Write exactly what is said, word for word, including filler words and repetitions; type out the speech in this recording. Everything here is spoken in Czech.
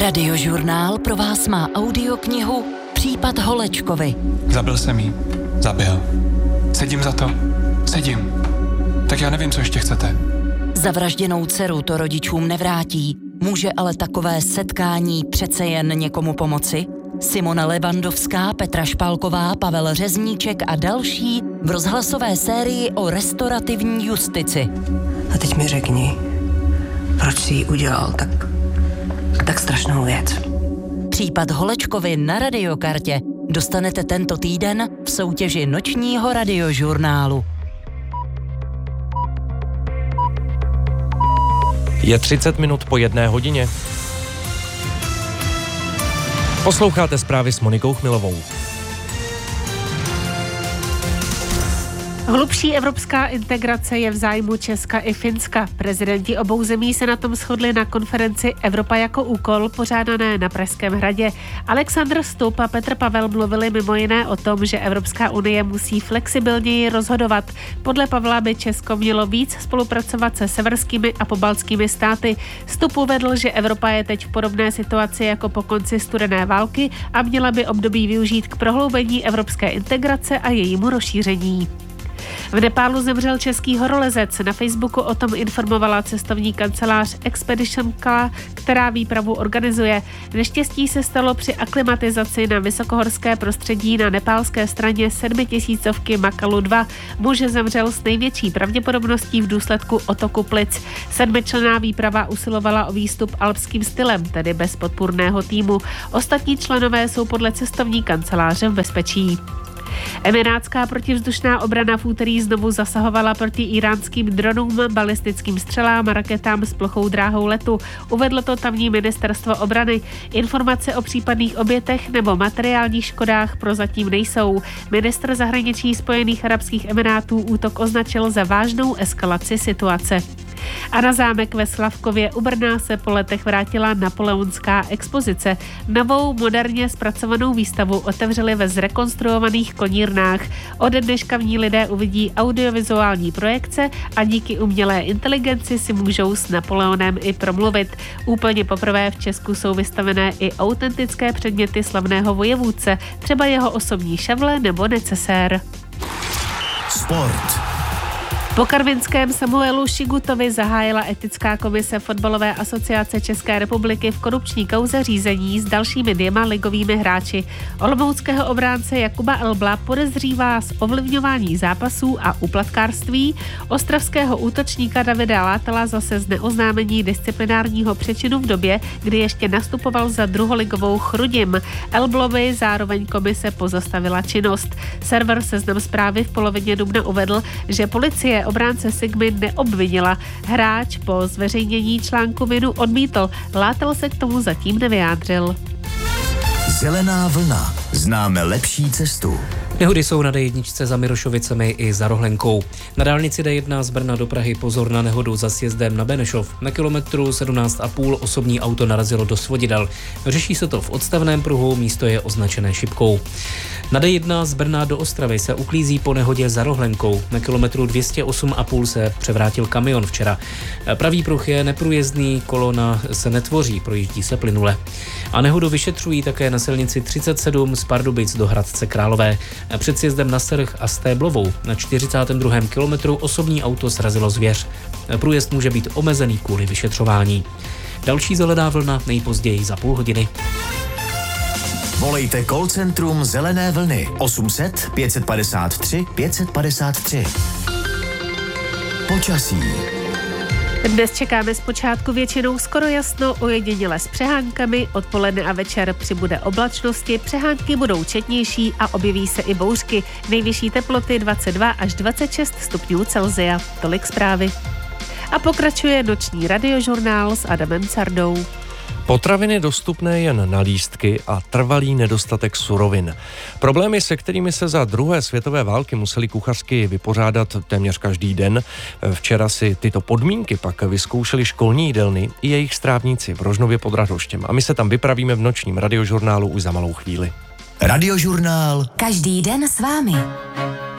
Radiožurnál pro vás má audioknihu Případ Holečkovy. Zabil jsem jí. Zabil. Sedím za to. Sedím. Tak já nevím, co ještě chcete. Zavražděnou dceru to rodičům nevrátí. Může ale takové setkání přece jen někomu pomoci? Simona Levandovská, Petra Špálková, Pavel Řezníček a další v rozhlasové sérii o restaurativní justici. A teď mi řekni, proč jsi jí udělal tak, tak strašnou věc. Případ Holečkovy na Radiokartě dostanete tento týden v soutěži nočního radiožurnálu. Je třicet minut po jedné hodině. Posloucháte zprávy s Monikou Chmilovou. Hlubší evropská integrace je v zájmu Česka i Finska. Prezidenti obou zemí se na tom shodli na konferenci Evropa jako úkol, pořádané na Pražském hradě. Alexandr Stubb a Petr Pavel mluvili mimo jiné o tom, že Evropská unie musí flexibilněji rozhodovat. Podle Pavla by Česko mělo víc spolupracovat se severskými a pobaltskými státy. Stubb uvedl, že Evropa je teď v podobné situaci jako po konci studené války a měla by období využít k prohloubení evropské integrace a jejímu rozšíření. V Nepálu zemřel český horolezec. Na Facebooku o tom informovala cestovní kancelář Expedition Kala, která výpravu organizuje. Neštěstí se stalo při aklimatizaci na vysokohorské prostředí na nepálské straně sedmitisícovky Makalu dva. Muž zemřel s největší pravděpodobností v důsledku otoku plic. Sedmičlenná výprava usilovala o výstup alpským stylem, tedy bez podpůrného týmu. Ostatní členové jsou podle cestovní kanceláře v bezpečí. Emirátská protivzdušná obrana v úterý znovu zasahovala proti íránským dronům, balistickým střelám a raketám s plochou dráhou letu. Uvedlo to tamní ministerstvo obrany. Informace o případných obětech nebo materiálních škodách prozatím nejsou. Ministr zahraničí Spojených arabských emirátů útok označil za vážnou eskalaci situace. A na zámek ve Slavkově u Brna se po letech vrátila napoleonská expozice. Novou moderně zpracovanou výstavu otevřeli ve zrekonstruovaných konírnách. Ode dneška v ní lidé uvidí audiovizuální projekce a díky umělé inteligenci si můžou s Napoleonem i promluvit. Úplně poprvé v Česku jsou vystavené i autentické předměty slavného vojevůdce, třeba jeho osobní šavle nebo necesér. Sport. Po karvinském Samuelu Šigutovi zahájila etická komise Fotbalové asociace České republiky v korupční kauze řízení s dalšími dvěma ligovými hráči. Olomouckého obránce Jakuba Elbla podezřívá z ovlivňování zápasů a úplatkářství, ostravského útočníka Davida Látala zase z neoznámení disciplinárního přečinu v době, kdy ještě nastupoval za druholigovou Chrudim. Elblovi zároveň komise pozastavila činnost. Server Seznam Zprávy v polovině dubna uvedl, že policie obránce Sigmy neobvinila. Hráč po zveřejnění článku vinu odmítl. Látel se k tomu zatím nevyjádřil. Zelená vlna. Známe lepší cestu. Nehody jsou na dé jedna za Mirošovicemi i za Rohlenkou. Na dálnici dé jedna z Brna do Prahy pozor na nehodu za sjezdem na Benešov. Na kilometru sedmnáct a půl osobní auto narazilo do svodidel. Řeší se to v odstavném pruhu, místo je označené šipkou. Na dé jedna z Brna do Ostravy se uklízí po nehodě za Rohlenkou. Na kilometru dvě stě osm a půl se převrátil kamion včera. Pravý pruh je neprůjezdný, kolona se netvoří, projíždí se plynule. A nehodu vyšetřují také na silnici třicet sedm z Pardubic do Hradce Králové. Před sjezdem na Strh a Stéblovou na čtyřicátém druhém kilometru osobní auto srazilo zvěř. Průjezd může být omezený kvůli vyšetřování. Další zelená vlna nejpozději za půl hodiny. Volejte call centrum Zelené vlny osm set pět padesát tři pět padesát tři. Počasí. Dnes čekáme zpočátku většinou skoro jasno, ojediněle s přeháňkami, odpoledne a večer přibude oblačnosti, přehánky budou četnější a objeví se i bouřky. Nejvyšší teploty dvacet dva až dvacet šest stupňů Celsia. Tolik zprávy. A pokračuje noční radiožurnál s Adamem Cardou. Potraviny dostupné jen na lístky a trvalý nedostatek surovin. Problémy, se kterými se za druhé světové války museli kuchařky vypořádat téměř každý den. Včera si tyto podmínky pak vyzkoušeli školní jídelny i jejich strávníci v Rožnově pod Radhoštěm. A my se tam vypravíme v nočním radiožurnálu už za malou chvíli. Radiožurnál. Každý den s vámi.